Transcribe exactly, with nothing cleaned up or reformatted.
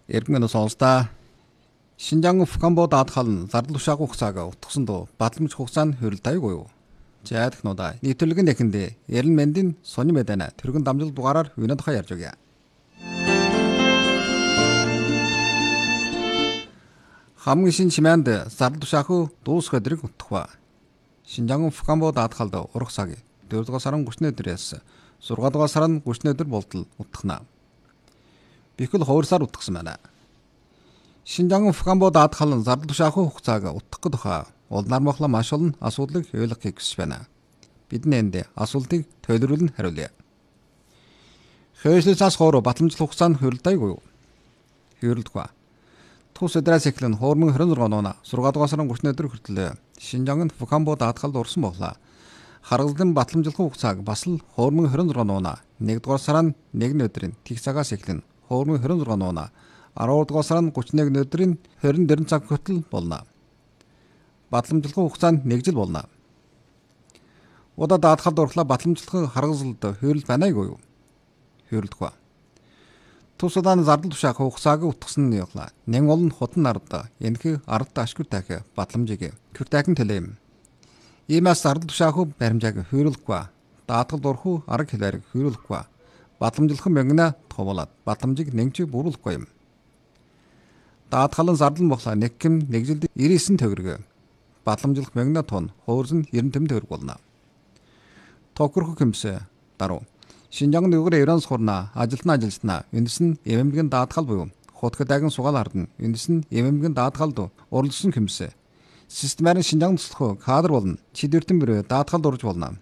Иргэн сонсдаа Шинжаан Фукамбо даатгал зардал ушааг хугацааг утгасан доо батламж хугацаанд хөрөлдөөгүй юу? Жаадхнуудаа нийтлэгэн нэхэндээ ярин мэндийн сони мэдэнэ тэргэн дамжил дугаараар юунад хаа ярьж өгье. Хамгийн шин чимээнд зардал ушаах дуус хөдрийг утгах ба. Шинжаан Фукамбо даатгалд урах цаг дөрөвдүгээр сарын гуравны өдрөөс зургаадугаар сарын гуравны өдөр болтол утгахна. Бихэл хуурсаар утгасан байна. Шинжаан Фукамбо даатгал зардал ушаах хугацааг утгах тухай улнаар мохло маш олон асуудлыг ойлгохыг хүсэж байна. Бид нэнд асуултыг тойлруулан хариулъя. Хөөслөөс хоороо батламжлах хугацаанд хөрөлдөөгүй юу? Хөрөлдөхгүй. Тус өдрөөс эхлэн хуурмын хорин зургаан оноо зургаадугаар сарын гуравны өдөр хүртэл Шинжаан Фукамбо даатгалд урсан боллоо. Харгалзан батламжлах хугацааг бас л хуурмын хорин зургаан оноо нэгдүгээр сарын нэгний өдрийн тэг цагаас эхлэн хуурмын хорин зургаан оноо аравдугаар сарын гуравны нэгний өдрийн хорин дөрвөн цаг хүртэл болно. Батламжлах хугацаанд нэг жил болно. Удаа даатгалд урлаа батламжлах харгалзалд хөрөл банайгүй юу? Хөрөлдөхгүй. Тус удааны зардал ушаах хугацааг утгасан нь явлаа. Нэн олон хутан нард энэхүү ард ашгүй тахи батламжийг күртайхан төлөм. Иймээс зардал ушаах баримжааг хөрөлөхгүй. Даатгалд урах арга хэлээр хөрөлөхгүй. Батламжлах мөнгөнө товолоод батламжийг нэгж бүрүүлэхгүй юм. Даатгалын зардал мохлоо нэг ким нэг жилд ирээсэн төгрөг. Батламжлах мөнгөнө тон хуурсан ерэн тэм төгрөг болно. Токрох хэмсэ даруу. Шинжаан нүгэр Иранс хурна ажилтны ажилтнаа энэс нь эмэмгэн даатгал буюу хотгодагын сугаал хардна энэс нь эмэмгэн даатгалд уралсан хэмсэ. Системээр шинжаан туслах кадр болно. Чидвэртэн бүрээ даатгалд урж болно.